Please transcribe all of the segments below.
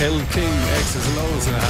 El King, Access Lows in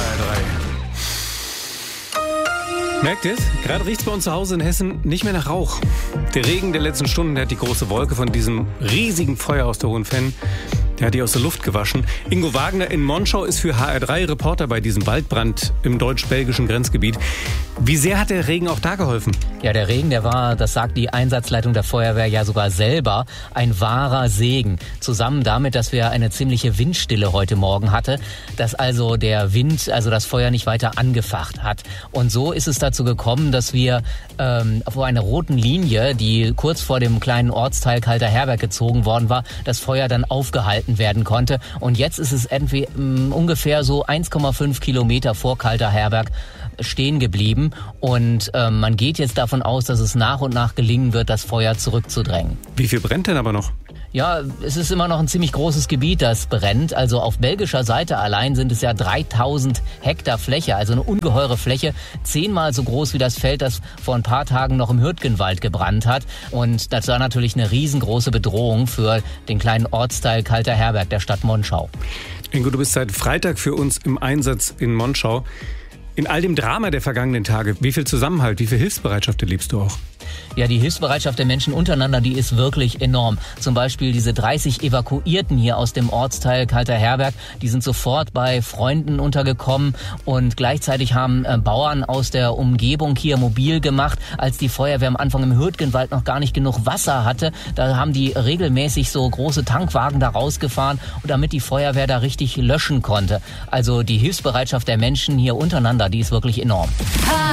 HR3. Merkt ihr es? Gerade riecht es bei uns zu Hause in Hessen nicht mehr nach Rauch. Der Regen der letzten Stunden, der hat die große Wolke von diesem riesigen Feuer aus der Hohen Venn, der hat die aus der Luft gewaschen. Ingo Wagner in Monschau ist für HR3 Reporter bei diesem Waldbrand im deutsch-belgischen Grenzgebiet. Wie sehr hat der Regen auch da geholfen? Ja, der Regen, der war, das sagt die Einsatzleitung der Feuerwehr ja sogar selber, ein wahrer Segen. Zusammen damit, dass wir eine ziemliche Windstille heute Morgen hatte, dass also der Wind, also das Feuer nicht weiter angefacht hat. Und so ist es dazu gekommen, dass wir vor einer roten Linie, die kurz vor dem kleinen Ortsteil Kalterherberg gezogen worden war, das Feuer dann aufgehalten werden konnte. Und jetzt ist es ungefähr so 1,5 Kilometer vor Kalterherberg stehen geblieben. Und man geht jetzt davon aus, dass es nach und nach gelingen wird, das Feuer zurückzudrängen. Wie viel brennt denn aber noch? Ja, es ist immer noch ein ziemlich großes Gebiet, das brennt. Also auf belgischer Seite allein sind es ja 3000 Hektar Fläche, also eine ungeheure Fläche, 10-mal so groß wie das Feld, das vor ein paar Tagen noch im Hürtgenwald gebrannt hat. Und das war natürlich eine riesengroße Bedrohung für den kleinen Ortsteil Kalterherberg der Stadt Monschau. Ingo, du bist seit Freitag für uns im Einsatz in Monschau. In all dem Drama der vergangenen Tage, wie viel Zusammenhalt, wie viel Hilfsbereitschaft erlebst du auch? Ja, die Hilfsbereitschaft der Menschen untereinander, die ist wirklich enorm. Zum Beispiel diese 30 Evakuierten hier aus dem Ortsteil Kalterherberg, die sind sofort bei Freunden untergekommen und gleichzeitig haben Bauern aus der Umgebung hier mobil gemacht, als die Feuerwehr am Anfang im Hürtgenwald noch gar nicht genug Wasser hatte. Da haben die regelmäßig so große Tankwagen da rausgefahren, damit die Feuerwehr da richtig löschen konnte. Also die Hilfsbereitschaft der Menschen hier untereinander, die ist wirklich enorm.